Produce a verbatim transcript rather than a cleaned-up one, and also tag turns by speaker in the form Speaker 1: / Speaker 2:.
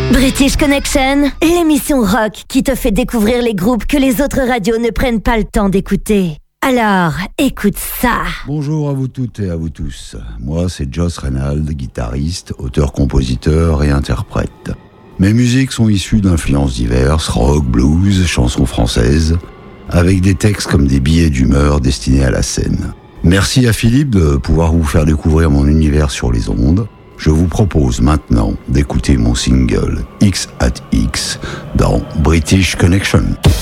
Speaker 1: British Connection, l'émission rock qui te fait découvrir les groupes que les autres radios ne prennent pas le temps d'écouter. Alors, écoute ça.
Speaker 2: Bonjour à vous toutes et à vous tous. Moi, c'est Joss Reynald, guitariste, auteur-compositeur et interprète. Mes musiques sont issues d'influences diverses, rock, blues, chansons françaises, avec des textes comme des billets d'humeur destinés à la scène. Merci à Philippe de pouvoir vous faire découvrir mon univers sur les ondes. Je vous propose maintenant d'écouter mon single X at X dans British Connection.